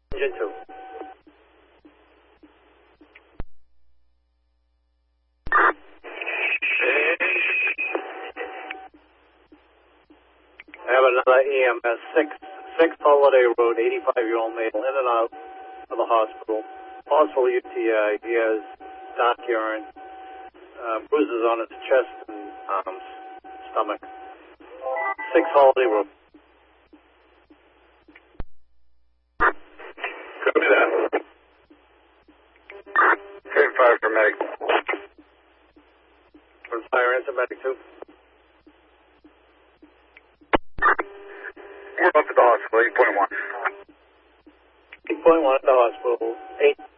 Engine 2. I have another EMS, 6 Holiday Road, 85-year-old male, in and out of the hospital. Possible UTI. He has dark urine, bruises on his chest and arms, stomach. 6 Holiday Road. Copy that. 35 for medic. From fire answer, medic 2. We're up at the hospital, 8.1. 8.1 at the hospital. 8.